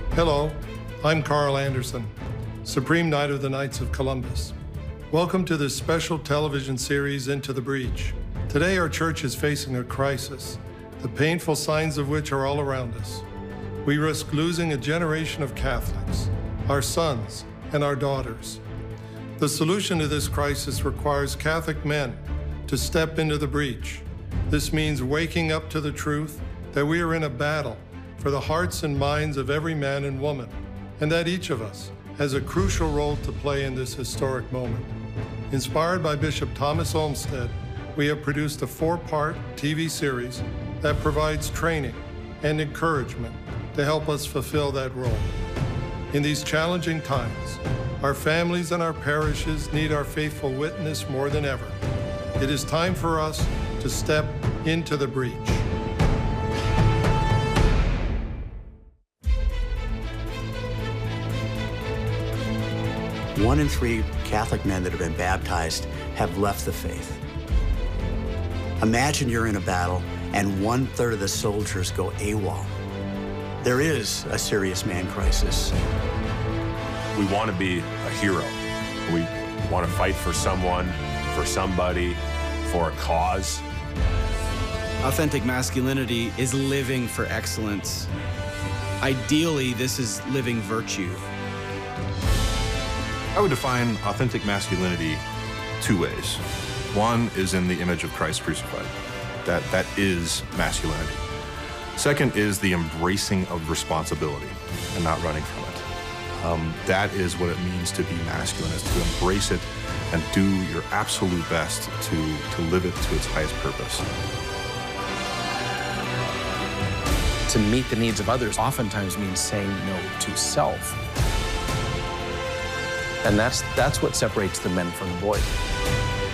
Hello, I'm Carl Anderson, Supreme Knight of the Knights of Columbus. Welcome to this special television series, Into the Breach. Today, our church is facing a crisis, the painful signs of which are all around us. We risk losing a generation of Catholics, our sons and our daughters. The solution to this crisis requires Catholic men to step into the breach. This means waking up to the truth that we are in a battle for the hearts and minds of every man and woman, and that each of us has a crucial role to play in this historic moment. Inspired by Bishop Thomas Olmsted, we have produced a 4-part TV series that provides training and encouragement to help us fulfill that role. In these challenging times, our families and our parishes need our faithful witness more than ever. It is time for us to step into the breach. One in 3 Catholic men that have been baptized have left the faith. Imagine you're in a battle and 1/3 of the soldiers go AWOL. There is a serious man crisis. We want to be a hero. We want to fight for someone, for somebody, for a cause. Authentic masculinity is living for excellence. Ideally, this is living virtue. I would define authentic masculinity 2 ways. One is in the image of Christ crucified. That is masculinity. Second is the embracing of responsibility and not running from it. That is what it means to be masculine, is to embrace it and do your absolute best to live it to its highest purpose. To meet the needs of others oftentimes means saying no to self. And that's what separates the men from the boys.